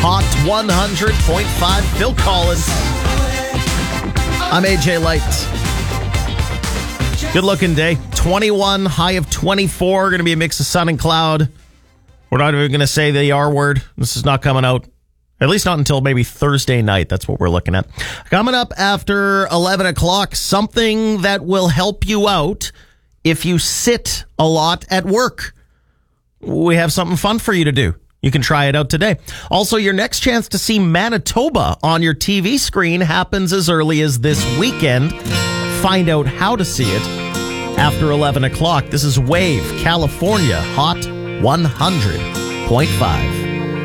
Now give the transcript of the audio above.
Hot 100.5, Phil Collins. I'm AJ Light. Good looking day. 21, high of 24. Going to be a mix of sun and cloud. We're not even going to say the R word. This is not coming out. At least not until maybe Thursday night. That's what we're looking at. Coming up after 11 o'clock, something that will help you out if you sit a lot at work. We have something fun for you to do. You can try it out today. Also, your next chance to see Manitoba on your TV screen happens as early as this weekend. Find out how to see it after 11 o'clock. This is Wave, California, Hot 100.5.